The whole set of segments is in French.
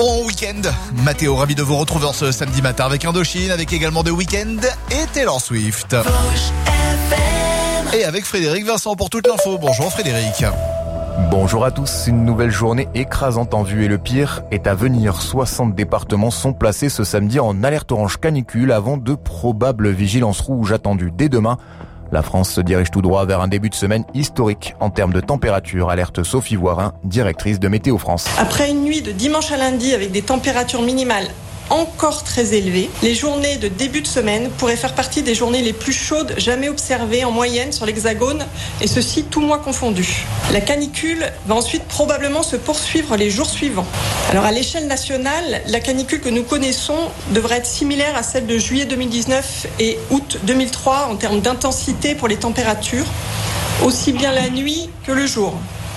Bon week-end, Mathéo, ravi de vous retrouver en ce samedi matin avec Indochine, avec également The Weeknd et Taylor Swift. Et avec Frédéric Vincent pour toute l'info. Bonjour Frédéric. Bonjour à tous, une nouvelle journée écrasante en vue et le pire est à venir. 60 départements sont placés ce samedi en alerte orange canicule avant de probables vigilances rouges attendues dès demain. La France se dirige tout droit vers un début de semaine historique en termes de température, alerte Sophie Voirin, directrice de Météo France. Après une nuit de dimanche à lundi avec des températures minimales encore très élevées, les journées de début de semaine pourraient faire partie des journées les plus chaudes jamais observées en moyenne sur l'Hexagone, et ceci tout mois confondu. La canicule va ensuite probablement se poursuivre les jours suivants. Alors à l'échelle nationale, la canicule que nous connaissons devrait être similaire à celle de juillet 2019 et août 2003 en termes d'intensité pour les températures, aussi bien la nuit que le jour.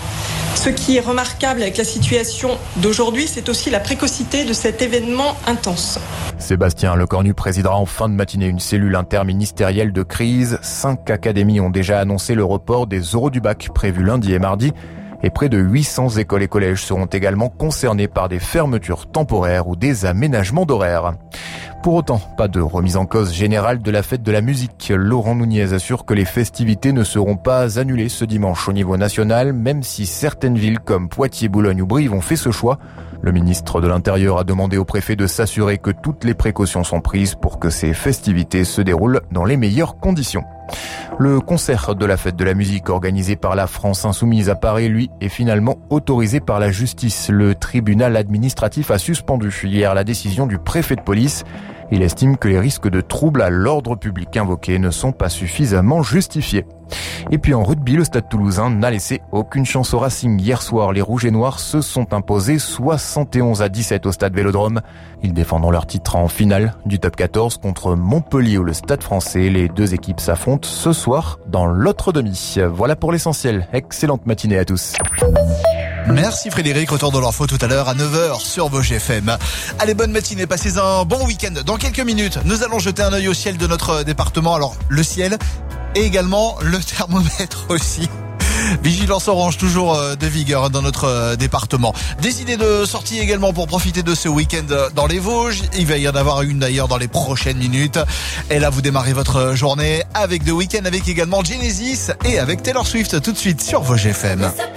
Ce qui est remarquable avec la situation d'aujourd'hui, c'est aussi la précocité de cet événement intense. Sébastien Lecornu présidera en fin de matinée une cellule interministérielle de crise. 5 académies ont déjà annoncé le report des oraux du bac prévus lundi et mardi. Et près de 800 écoles et collèges seront également concernés par des fermetures temporaires ou des aménagements d'horaires. Pour autant, pas de remise en cause générale de la fête de la musique. Laurent Nunez assure que les festivités ne seront pas annulées ce dimanche au niveau national, même si certaines villes comme Poitiers, Boulogne ou Brive ont fait ce choix. Le ministre de l'Intérieur a demandé au préfet de s'assurer que toutes les précautions sont prises pour que ces festivités se déroulent dans les meilleures conditions. Le concert de la fête de la musique organisé par la France Insoumise à Paris, lui, est finalement autorisé par la justice. Le tribunal administratif a suspendu hier la décision du préfet de police. Il estime que les risques de troubles à l'ordre public invoqués ne sont pas suffisamment justifiés. Et puis en rugby, le Stade Toulousain n'a laissé aucune chance au Racing. Hier soir, les Rouges et Noirs se sont imposés 71-17 au Stade Vélodrome. Ils défendront leur titre en finale du Top 14 contre Montpellier ou le Stade Français. Les deux équipes s'affrontent ce soir dans l'autre demi. Voilà pour l'essentiel. Excellente matinée à tous. Merci Frédéric, retour de l'info tout à l'heure à 9h sur Vosges FM. Allez, bonne matinée, passez un bon week-end. Dans quelques minutes, nous allons jeter un œil au ciel de notre département. Alors, le ciel et également le thermomètre aussi. Vigilance orange toujours de vigueur dans notre département. Des idées de sortie également pour profiter de ce week-end dans les Vosges. Il va y en avoir une d'ailleurs dans les prochaines minutes. Et là, vous démarrez votre journée avec The Weeknd, avec également Genesis et avec Taylor Swift tout de suite sur Vosges FM.